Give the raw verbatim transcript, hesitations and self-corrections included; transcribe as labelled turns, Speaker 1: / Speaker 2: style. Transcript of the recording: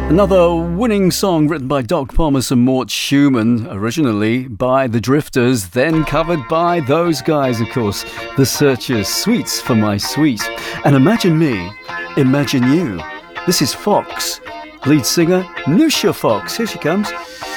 Speaker 1: Another winning song written by Doc Pomus and Mort Schumann, originally by The Drifters, then covered by those guys, of course, The Searchers, Sweets for My Sweet. And Imagine Me, Imagine You. This is Fox, lead singer Nusha Fox. Here she comes.